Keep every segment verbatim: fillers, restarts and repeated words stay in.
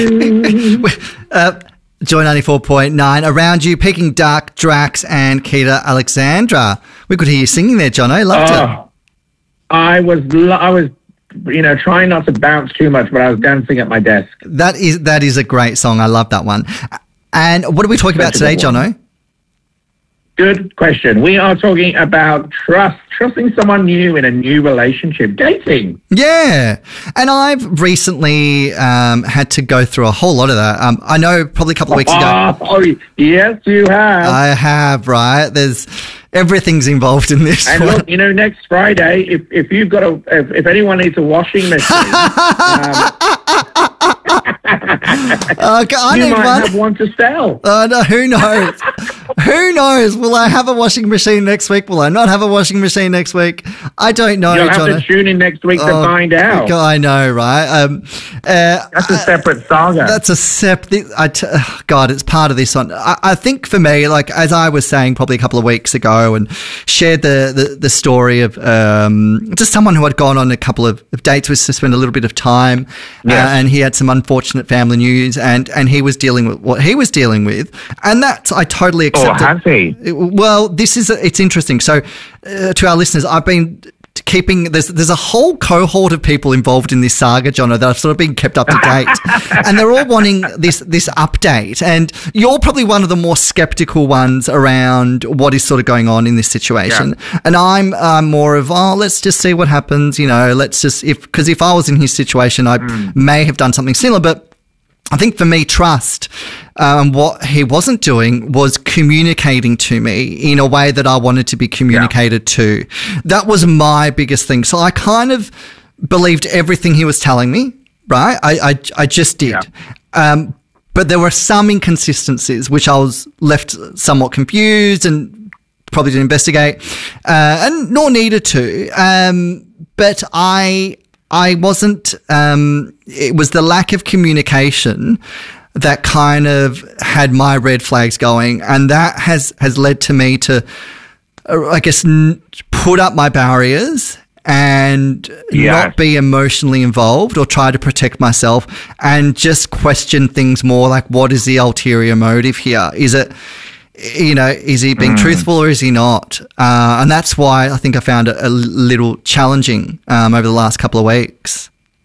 uh, Joy ninety-four point nine. Around you, Peking Duck, Drax, and Keita Alexandra. We could hear you singing there, Jono. Loved oh, it. I was, I was, you know, trying not to bounce too much, but I was dancing at my desk. That is that is a great song. I love that one. And what are we talking about today, Jono? Good question. We are talking about trust, trusting someone new in a new relationship, dating. Yeah. And I've recently um, had to go through a whole lot of that. Um, I know probably a couple of weeks ago. Oh, yes, you have. I have, right? There's everything's involved in this and one. Look, you know, next Friday, if, if you've got a, if, if anyone needs a washing machine, um, uh, I you need might one. have one to sell. Oh, no, who knows? Who knows? Will I have a washing machine next week? Will I not have a washing machine next week? I don't know. You'll have Jono. to tune in next week oh, to find out. I know, right? Um, uh, that's a separate saga. That's a separate. I t- God, it's part of this one. I, I think for me, like as I was saying probably a couple of weeks ago, and shared the the, the story of um, just someone who had gone on a couple of, of dates with to spend a little bit of time, yes. uh, and he had some unfortunate family news, and and he was dealing with what he was dealing with, and that's I totally accept. Oh, has he? Well, this is it's interesting. So, uh, to our listeners, I've been keeping there's there's a whole cohort of people involved in this saga, Jono, that I've sort of been kept up to date, and they're all wanting this this update. And you're probably one of the more skeptical ones around what is sort of going on in this situation. Yeah. And I'm uh, more of oh, let's just see what happens. You know, let's just if because if I was in his situation, I mm. may have done something similar, but. I think for me, trust, um, what he wasn't doing was communicating to me in a way that I wanted to be communicated yeah. to. That was my biggest thing. So I kind of believed everything he was telling me, right? I, I, I just did. Yeah. Um, but there were some inconsistencies which I was left somewhat confused and probably didn't investigate, uh, and nor needed to. Um, but I... I wasn't, um, it was the lack of communication that kind of had my red flags going. And that has, has led to me to, uh, I guess, n- put up my barriers and yes. not be emotionally involved or try to protect myself and just question things more like, what is the ulterior motive here? Is it, you know, is he being mm. truthful or is he not? Uh, and that's why I think I found it a little challenging um, over the last couple of weeks.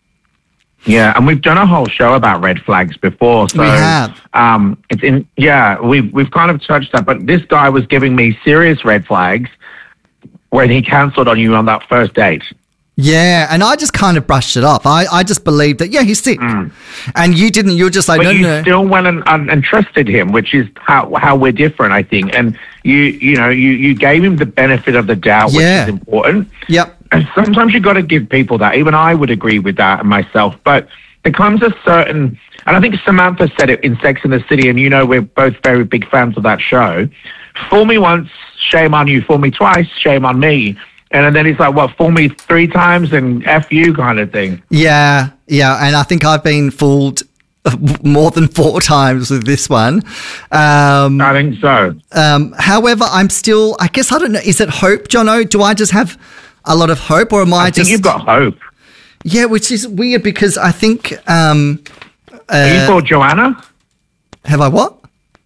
Yeah, and we've done a whole show about red flags before. So, we have. Um, it's in, yeah, we've, we've kind of touched that, but this guy was giving me serious red flags when he cancelled on you on that first date. Yeah, and I just kind of brushed it off. I, I just believed that, yeah, he's sick. Mm. And you didn't, you were just like, but no, you no. still went and, and, and trusted him, which is how how we're different, I think. And you you know, you, you gave him the benefit of the doubt, yeah. which is important. Yep. And sometimes you got to give people that. Even I would agree with that myself. But there comes a certain, and I think Samantha said it in Sex and the City, and you know we're both very big fans of that show. Fool me once, shame on you. Fool me twice, shame on me. And then he's like, what, fool me three times and F you kind of thing. Yeah, yeah. And I think I've been fooled more than four times with this one. Um, I think so. Um, however, I'm still, I guess, I don't know, is it hope, Jono? Do I just have a lot of hope or am I, I just... think you've got hope. Yeah, which is weird because I think... Um, uh, Are you called Joanna? Have I what?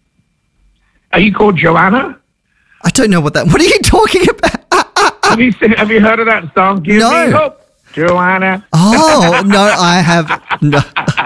Are you called Joanna? I don't know what that... What are you talking about? Have you seen, have you heard of that song? Give no. me hope, Joanna. Oh, no, I have no.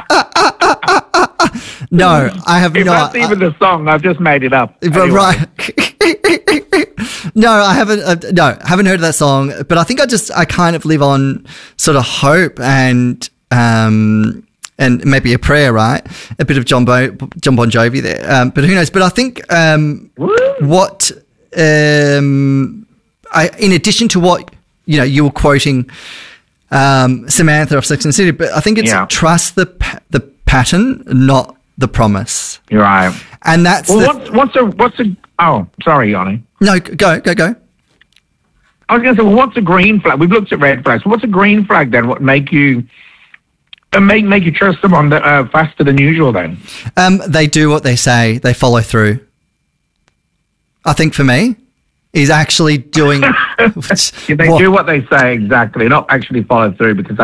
no, I have if not. If that's even I, the song, I've just made it up. Anyway. Right. no, I haven't. Uh, no, I haven't heard of that song. But I think I just I kind of live on sort of hope and um and maybe a prayer, right? A bit of John Bo, John Bon Jovi there. Um, but who knows? But I think um Woo. what um. I, in addition to what, you know, you were quoting um, Samantha of Sex and the City, but I think it's yeah. trust the the pattern, not the promise. You're right. And that's... Well, the, what's, what's a... What's a? Oh, sorry, Yanni. No, go, go, go. I was going to say, well, what's a green flag? We've looked at red flags. What's a green flag then? What make you... Uh, make, make you trust them on the, uh, faster than usual then? Um, they do what they say. They follow through. I think for me... is actually doing... they what? do what they say, exactly, not actually follow through, because